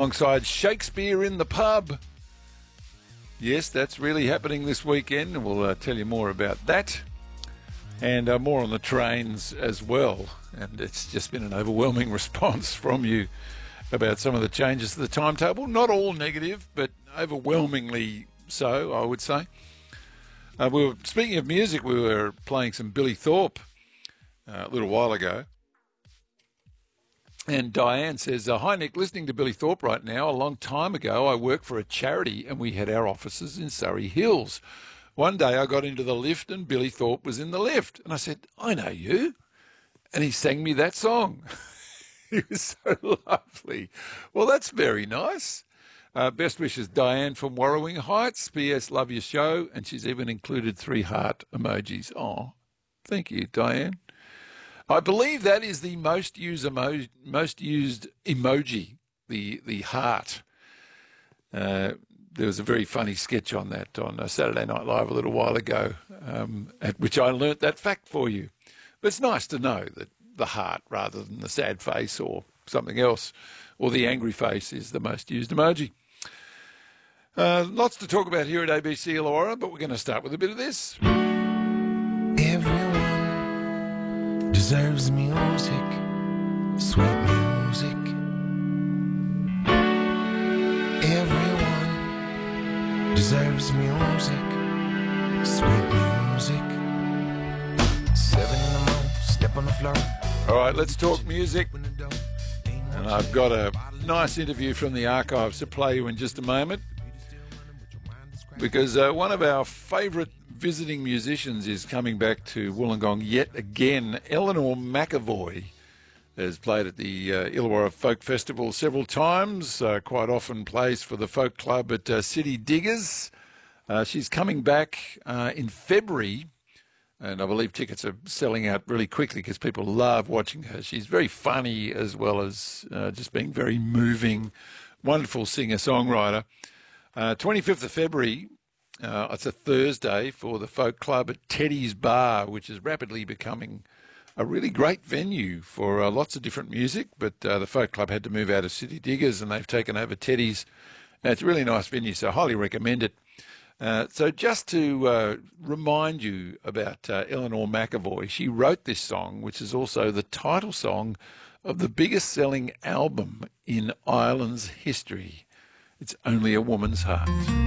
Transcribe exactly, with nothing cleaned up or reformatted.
alongside Shakespeare in the Pub. Yes, that's really happening this weekend, and we'll uh, tell you more about that. And uh, more on the trains as well. And it's just been an overwhelming response from you about some of the changes to the timetable. Not all negative, but overwhelmingly so, I would say. Uh, we were speaking of music, we were playing some Billy Thorpe uh, a little while ago. And Diane says, uh, hi, Nick, listening to Billy Thorpe right now. A long time ago, I worked for a charity and we had our offices in Surrey Hills. One day I got into the lift and Billy Thorpe was in the lift. And I said, I know you. And he sang me that song. He was so lovely. Well, that's very nice. Uh, best wishes, Diane from Warrawing Heights. P S, love your show. And she's even included three heart emojis. Oh, thank you, Diane. I believe that is the most used emo- most used emoji, the the heart. Uh, there was a very funny sketch on that on uh, Saturday Night Live a little while ago, um, at which I learnt that fact for you. But it's nice to know that the heart, rather than the sad face or something else, or the angry face, is the most used emoji. Uh, lots to talk about here at A B C Illawarra, but we're going to start with a bit of this. Everyone deserves music, sweet music. Everyone deserves music, sweet music. Seven in the morning, step on the floor. All right, let's talk music. And I've got a nice interview from the archives to play you in just a moment. Because uh, one of our favourite visiting musicians is coming back to Wollongong yet again. Eleanor McEvoy has played at the uh, Illawarra Folk Festival several times, uh, quite often plays for the Folk Club at uh, City Diggers. Uh, she's coming back uh, in February, and I believe tickets are selling out really quickly because people love watching her. She's very funny as well as uh, just being very moving, wonderful singer-songwriter. Uh, twenty-fifth of February, uh, it's a Thursday for the Folk Club at Teddy's Bar, which is rapidly becoming a really great venue for uh, lots of different music. But uh, the Folk Club had to move out of City Diggers and they've taken over Teddy's. And it's a really nice venue, so I highly recommend it. Uh, so just to uh, remind you about uh, Eleanor McEvoy, she wrote this song, which is also the title song of the biggest selling album in Ireland's history. It's Only a Woman's Heart.